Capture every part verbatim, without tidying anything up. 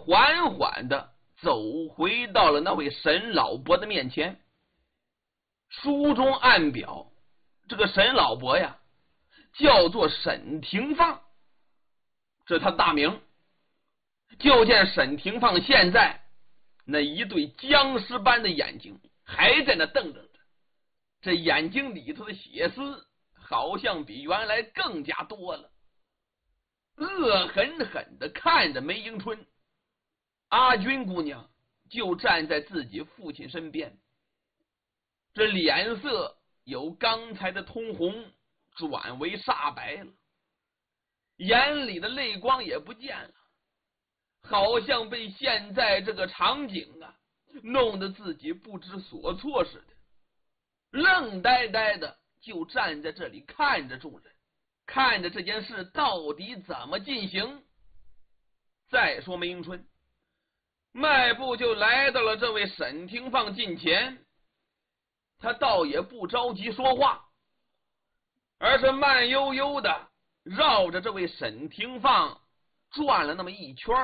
缓缓的走回到了那位沈老伯的面前。书中暗表，这个沈老伯呀叫做沈廷放，这是他大名。就见沈廷放现在那一对僵尸般的眼睛还在那瞪着，这眼睛里头的血丝好像比原来更加多了，恶狠狠的看着梅迎春。阿军姑娘就站在自己父亲身边，这脸色由刚才的通红转为煞白了，眼里的泪光也不见了，好像被现在这个场景啊弄得自己不知所措似的，愣呆呆的就站在这里看着众人，看着这件事到底怎么进行。再说梅迎春迈步就来到了这位沈廷放近前，他倒也不着急说话，而是慢悠悠的绕着这位沈廷放转了那么一圈，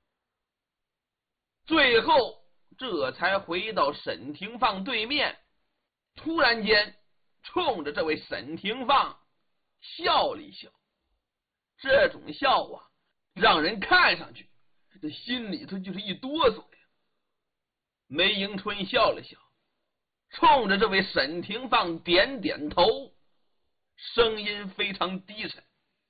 最后这才回到沈廷放对面，突然间冲着这位沈廷放笑了一笑。这种笑啊让人看上去这心里头就是一哆嗦呀。梅迎春笑了笑，冲着这位沈廷放点点头，声音非常低沉：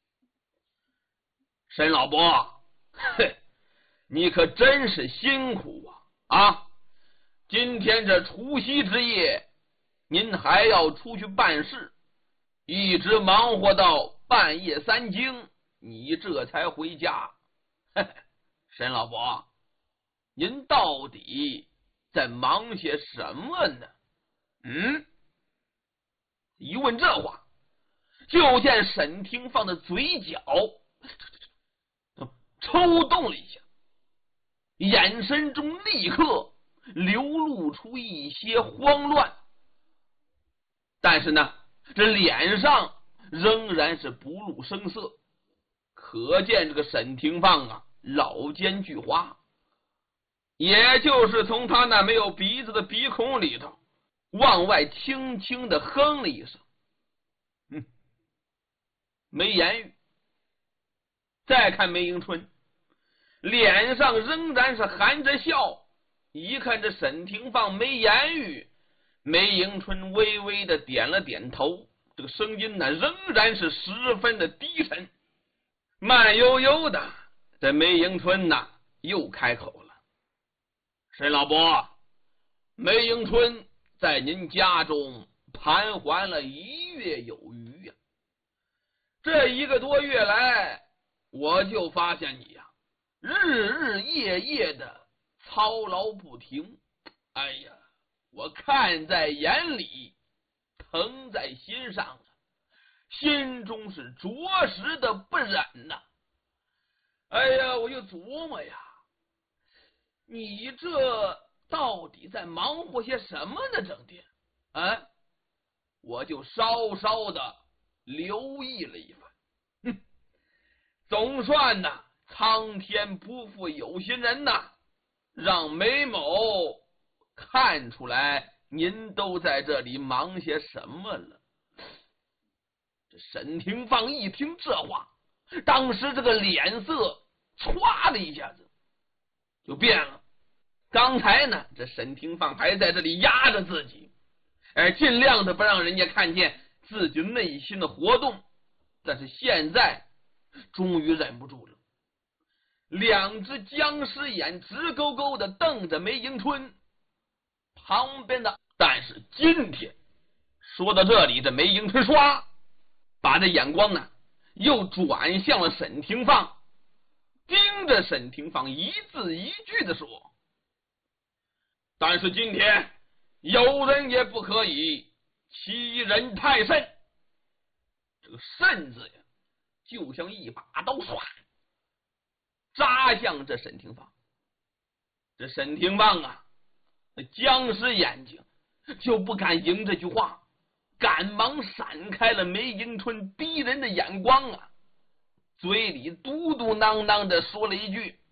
沈老伯，嘿，你可真是辛苦啊！啊，今天这除夕之夜，您还要出去办事，一直忙活到半夜三更，你这才回家。嘿嘿，沈老伯，您到底在忙些什么呢？嗯？一问这话，就见沈廷放的嘴角抽动了一下，眼神中立刻流露出一些慌乱，但是呢，这脸上仍然是不露声色，可见这个沈廷放啊老奸巨猾，也就是从他那没有鼻子的鼻孔里头往外轻轻的哼了一声，嗯，没言语。再看梅迎春，脸上仍然是含着笑，一看这沈廷放没言语，梅迎春微微的点了点头，这个声音呢仍然是十分的低沉。慢悠悠的，这梅迎春呢又开口了：沈老伯，梅迎春在您家中盘桓了一月有余呀、啊，这一个多月来，我就发现你呀、啊，日日夜夜的操劳不停，哎呀，我看在眼里，疼在心上啊，心中是着实的不忍呐、啊。哎呀，我就琢磨呀，你这到底在忙活些什么呢？整天啊，我就稍稍的留意了一番，哼，总算呐，苍天不负有心人呐，让梅某看出来您都在这里忙些什么了。这沈廷放一听这话，当时这个脸色唰的一下子就变了。刚才呢，这沈廷放还在这里压着自己，哎，尽量的不让人家看见自己内心的活动，但是现在终于忍不住了，两只僵尸眼直勾勾的瞪着梅迎春。旁边的，但是今天说到这里，这梅迎春唰把这眼光呢又转向了沈廷放，盯着沈廷放一字一句的说：但是今天有人也不可以欺人太甚。这个甚字呀，就像一把刀唰扎向这沈廷放。这沈廷放啊，那僵尸眼睛就不敢迎这句话，赶忙闪开了梅迎春逼人的眼光啊，嘴里嘟嘟囔囔的说了一句：